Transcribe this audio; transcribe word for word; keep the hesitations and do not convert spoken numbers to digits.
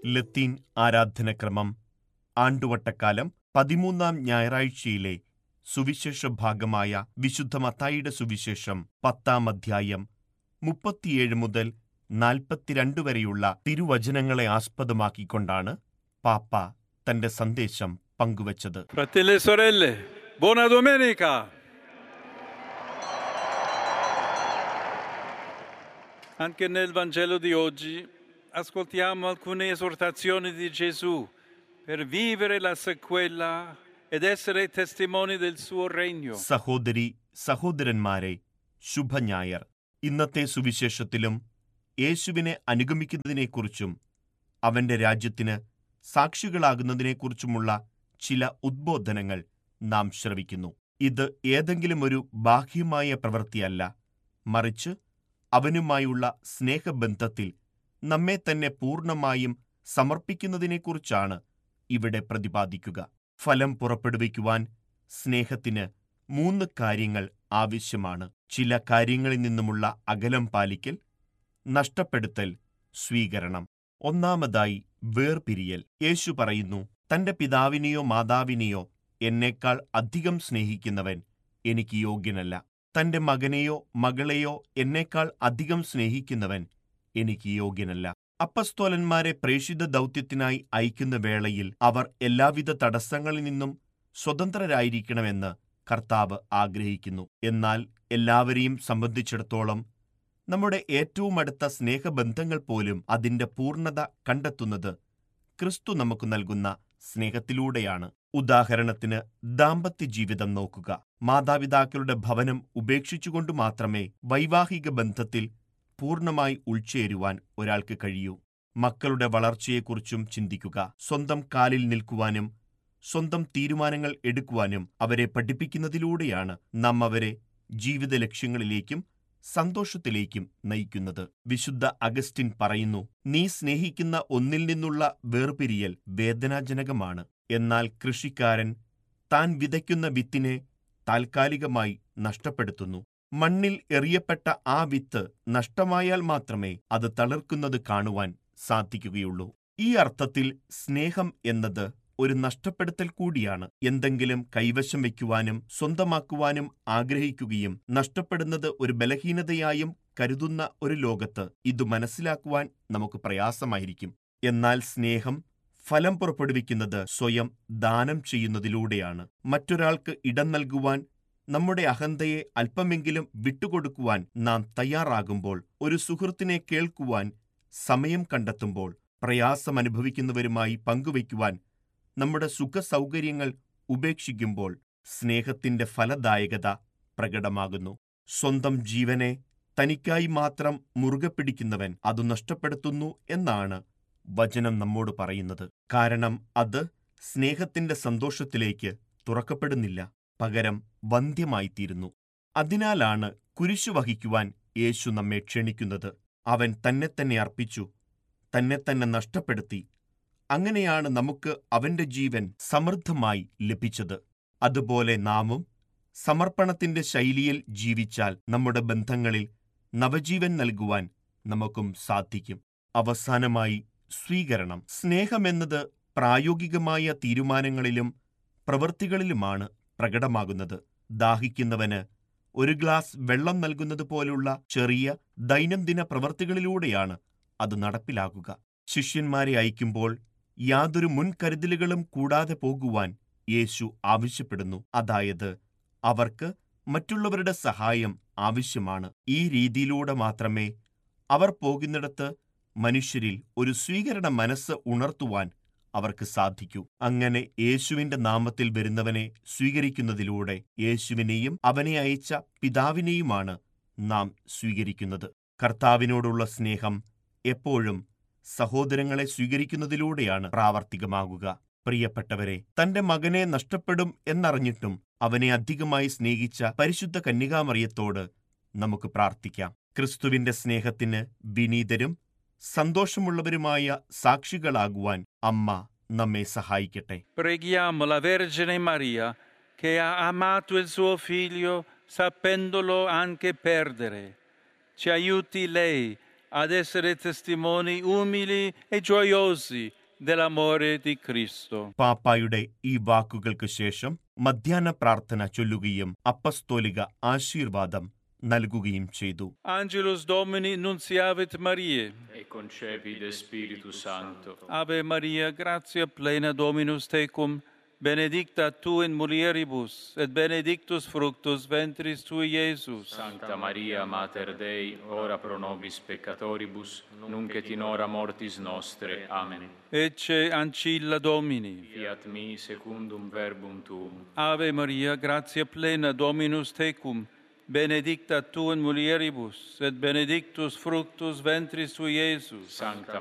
ലത്തീൻ ആരാധനക്രമം ആണ്ടുവട്ടക്കാലം പതിമൂന്നാം ഞായറാഴ്ചയിലെ സുവിശേഷ ഭാഗമായ വിശുദ്ധ മത്തായിയുടെ സുവിശേഷം പത്താം അധ്യായം മുപ്പത്തിയേഴ് മുതൽ നാൽപ്പത്തിരണ്ട് വരെയുള്ള തിരുവചനങ്ങളെ ആസ്പദമാക്കിക്കൊണ്ടാണ് പാപ്പ തന്റെ സന്ദേശം പങ്കുവച്ചത്. Fratelli e sorelle, buona domenica! Anche nel Vangelo di oggi ascoltiamo alcune esortazioni di Gesù per vivere la sequela ed essere testimoni del suo regno. സഹോദരി സഹോദരന്മാരെ, ശുഭഞായർ. ഇന്നത്തെ സുവിശേഷത്തിലും യേശുവിനെ അനുഗമിക്കുന്നതിനെക്കുറിച്ചും അവന്റെ രാജ്യത്തിന് സാക്ഷികളാകുന്നതിനെക്കുറിച്ചുമുള്ള ചില ഉദ്ബോധനങ്ങൾ നാം ശ്രവിക്കുന്നു. ഇത് ഏതെങ്കിലും ഒരു ബാഹ്യമായ പ്രവൃത്തിയല്ല, മറിച്ച് അവനുമായുള്ള സ്നേഹബന്ധത്തിൽ നമ്മെ തന്നെ പൂർണ്ണമായും സമർപ്പിക്കുന്നതിനെക്കുറിച്ചാണ് ഇവിടെ പ്രതിപാദിക്കുക. ഫലം പുറപ്പെടുവിക്കുവാൻ സ്നേഹത്തിന് മൂന്ന് കാര്യങ്ങൾ ആവശ്യമാണ്. ചില കാര്യങ്ങളിൽ നിന്നുമുള്ള അകലം പാലിക്കൽ, നഷ്ടപ്പെടുത്തൽ, സ്വീകരണം. ഒന്നാമതായി വേർപിരിയൽ. യേശു പറയുന്നു, തന്റെ പിതാവിനെയോ മാതാവിനെയോ എന്നേക്കാൾ അധികം സ്നേഹിക്കുന്നവൻ എനിക്ക് യോഗ്യനല്ല. തന്റെ മകനെയോ മകളെയോ എന്നേക്കാൾ അധികം സ്നേഹിക്കുന്നവൻ എനിക്ക് യോഗ്യനല്ല. അപ്പസ്തോലന്മാരെ പ്രേഷിത ദൗത്യത്തിനായി അയക്കുന്ന വേളയിൽ അവർ എല്ലാവിധ തടസ്സങ്ങളിൽ നിന്നും സ്വതന്ത്രരായിരിക്കണമെന്ന് കർത്താവ് ആഗ്രഹിക്കുന്നു. എന്നാൽ എല്ലാവരെയും സംബന്ധിച്ചിടത്തോളം നമ്മുടെ ഏറ്റവും അടുത്ത സ്നേഹബന്ധങ്ങൾ പോലും അതിന്റെ പൂർണ്ണത കണ്ടെത്തുന്നത് ക്രിസ്തു നമുക്ക് നൽകുന്ന സ്നേഹത്തിലൂടെയാണ്. ഉദാഹരണത്തിന് ദാമ്പത്യ ജീവിതം നോക്കുക. മാതാപിതാക്കളുടെ ഭവനം ഉപേക്ഷിച്ചുകൊണ്ട് മാത്രമേ വൈവാഹിക ബന്ധത്തിൽ പൂർണ്ണമായി ഉൾച്ചേരുവാൻ ഒരാൾക്ക് കഴിയൂ. മക്കളുടെ വളർച്ചയെക്കുറിച്ചും ചിന്തിക്കുക. സ്വന്തം കാലിൽ നിൽക്കുവാനും സ്വന്തം തീരുമാനങ്ങൾ എടുക്കുവാനും അവരെ പഠിപ്പിക്കുന്നതിലൂടെയാണ് നാം അവരെ ജീവിത ലക്ഷ്യങ്ങളിലേക്കും സന്തോഷത്തിലേക്കും നയിക്കുന്നത്. വിശുദ്ധ അഗസ്റ്റിൻ പറയുന്നു, നീ സ്നേഹിക്കുന്ന ഒന്നിൽ നിന്നുള്ള വേർപിരിയൽ വേദനാജനകമാണ്. എന്നാൽ കൃഷിക്കാരൻ താൻ വിതയ്ക്കുന്ന വിത്തിനെ താൽക്കാലികമായി നഷ്ടപ്പെടുത്തുന്നു. മണ്ണിൽ എറിയപ്പെട്ട ആ വിത്ത് നഷ്ടമായാൽ മാത്രമേ അത് തളിർക്കുന്നത് കാണുവാൻ സാധിക്കുകയുള്ളൂ. ഈ അർത്ഥത്തിൽ സ്നേഹം എന്നത് ഒരു നഷ്ടപ്പെടുത്തൽ കൂടിയാണ്. എന്തെങ്കിലും കൈവശം വയ്ക്കുവാനും സ്വന്തമാക്കുവാനും ആഗ്രഹിക്കുകയും നഷ്ടപ്പെടുന്നത് ഒരു ബലഹീനതയായും കരുതുന്ന ഒരു ലോകത്ത് ഇത് മനസ്സിലാക്കുവാൻ നമുക്ക് പ്രയാസമായിരിക്കും. എന്നാൽ സ്നേഹം ഫലം പുറപ്പെടുവിക്കുന്നത് സ്വയം ദാനം ചെയ്യുന്നതിലൂടെയാണ്. മറ്റൊരാൾക്ക് ഇടം നൽകുവാൻ, നമ്മുടെ അഹന്തയെ അല്പമെങ്കിലും വിട്ടുകൊടുക്കുവാൻ നാം തയ്യാറാകുമ്പോൾ, ഒരു സുഹൃത്തിനെ കേൾക്കുവാൻ സമയം കണ്ടെത്തുമ്പോൾ, പ്രയാസമനുഭവിക്കുന്നവരുമായി പങ്കുവയ്ക്കുവാൻ നമ്മുടെ സുഖസൗകര്യങ്ങൾ ഉപേക്ഷിക്കുമ്പോൾ സ്നേഹത്തിന്റെ ഫലദായകത പ്രകടമാകുന്നു. സ്വന്തം ജീവനെ തനിക്കായി മാത്രം മുറുകെ പിടിക്കുന്നവൻ അത് നഷ്ടപ്പെടുത്തുന്നു എന്നാണ് വചനം നമ്മോട് പറയുന്നത്. കാരണം അത് സ്നേഹത്തിന്റെ സന്തോഷത്തിലേക്ക് തുറക്കപ്പെടുന്നില്ല, പകരം വന്ധ്യമായിത്തീരുന്നു. അതിനാലാണ് കുരിശു വഹിക്കുവാൻ യേശു നമ്മെ ക്ഷണിക്കുന്നത്. അവൻ തന്നെ തന്നെ അർപ്പിച്ചു, തന്നെ തന്നെ നഷ്ടപ്പെടുത്തി. അങ്ങനെയാണ് നമുക്ക് അവന്റെ ജീവൻ സമൃദ്ധമായി ലഭിച്ചത്. അതുപോലെ നാമും സമർപ്പണത്തിന്റെ ശൈലിയിൽ ജീവിച്ചാൽ നമ്മുടെ ബന്ധങ്ങളിൽ നവജീവൻ നൽകുവാൻ നമുക്കും സാധിക്കും. അവസാനമായി സ്വീകരണം. സ്നേഹമെന്നത് പ്രായോഗികമായ തീരുമാനങ്ങളിലും പ്രവൃത്തികളിലുമാണ് പ്രകടമാകുന്നത്. ദാഹിക്കുന്നവന് ഒരു ഗ്ലാസ് വെള്ളം നൽകുന്നത് പോലുള്ള ചെറിയ ദൈനംദിന പ്രവൃത്തികളിലൂടെയാണ് അത് നടപ്പിലാക്കുക. ശിഷ്യന്മാരെ അയക്കുമ്പോൾ യാതൊരു മുൻകരുതലുകളും കൂടാതെ പോകുവാൻ യേശു ആവശ്യപ്പെടുന്നു. അതായത്, അവർക്ക് മറ്റുള്ളവരുടെ സഹായം ആവശ്യമാണ്. ഈ രീതിയിലൂടെ മാത്രമേ അവർ പോകുന്നിടത്ത് മനുഷ്യരിൽ ഒരു സ്വീകരണ മനസ്സ് ഉണർത്തുവാൻ അവർക്ക് സാധിക്കൂ. അങ്ങനെ യേശുവിന്റെ നാമത്തിൽ വരുന്നവനെ സ്വീകരിക്കുന്നതിലൂടെ യേശുവിനെയും അവനെ അയച്ച പിതാവിനെയുമാണ് നാം സ്വീകരിക്കുന്നത്. കർത്താവിനോടുള്ള സ്നേഹം എപ്പോഴും സഹോദരങ്ങളെ സ്വീകരിക്കുന്നതിലൂടെയാണ് പ്രാവർത്തികമാകുക. പ്രിയപ്പെട്ടവരെ, തന്റെ മകനെ നഷ്ടപ്പെടും എന്നറിഞ്ഞിട്ടും അവനെ അധികമായി സ്നേഹിച്ച പരിശുദ്ധ കന്യകാമറിയത്തോട് നമുക്ക് പ്രാർത്ഥിക്കാം. ക്രിസ്തുവിന്റെ സ്നേഹത്തിന് വിനീതരും സന്തോഷമുള്ളവരുമായ സാക്ഷികളാകുവാൻ അമ്മ നമ്മെ സഹായിക്കട്ടെ. Preghiamo la Vergine Maria che ha amato il suo figlio sapendolo anche perdere. Ci aiuti lei ad essere testimoni umili e gioiosi dell'amore di Cristo. പാപ്പായുടെ ഈ വാക്കുകൾക്ക് ശേഷം മധ്യാഹ്ന പ്രാർത്ഥന ചൊല്ലുകയും അപ്പസ്തോലിക ആശീർവാദം നൽകുകയും ചെയ്തു. Angelus Domini nunciavit Mariae. E concepit de Spiritus Sancto. Ave Maria, gratia plena Dominus tecum, benedicta tu in mulieribus, et benedictus fructus ventris tui, Iesus. Sancta Maria, Mater Dei, ora pro nobis peccatoribus, nunc et in hora mortis nostre. Amen. Ecce ancilla Domini. Fiat mi secundum verbum tuum. Ave Maria, gratia plena Dominus tecum, benedicta tu in mulieribus, et benedictus fructus ventris tui, Iesus. Sancta